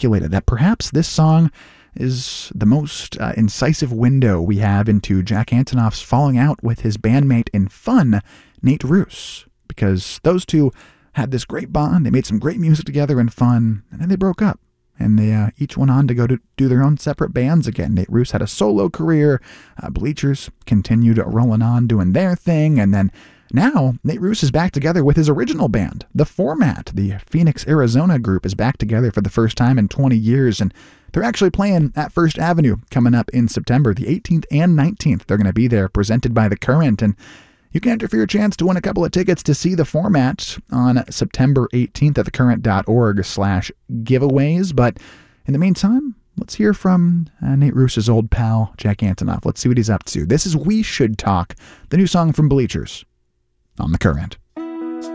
speculated that perhaps this song is the most incisive window we have into Jack Antonoff's falling out with his bandmate in Fun, Nate Ruess, because those two had this great bond. They made some great music together in Fun, and then they broke up. And they each went on to go to do their own separate bands again. Nate Ruess had a solo career. Bleachers continued rolling on doing their thing. And then now Nate Ruess is back together with his original band. The Format, the Phoenix, Arizona group, is back together for the first time in 20 years. And they're actually playing at First Avenue coming up in September, the 18th and 19th. They're going to be there, presented by The Current. And you can enter for your chance to win a couple of tickets to see The Format on September 18th at thecurrent.org/giveaways. But in the meantime, let's hear from Nate Ruess's old pal, Jack Antonoff. Let's see what he's up to. This is We Should Talk, the new song from Bleachers on The Current.